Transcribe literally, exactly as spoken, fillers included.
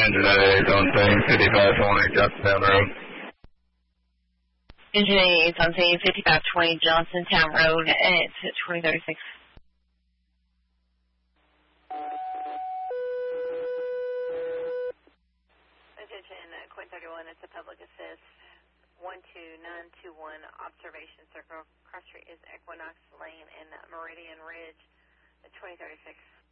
Engine eight on scene, fifty-five twenty Johnstown Road. Engine eight on scene, fifty-five twenty Johnsontown Road at twenty thirty-six. Attention, Quint thirty-one, it's a public assist. one two nine two one Observation Circle. Cross street is Equinox Lane and Meridian Ridge at twenty thirty-six.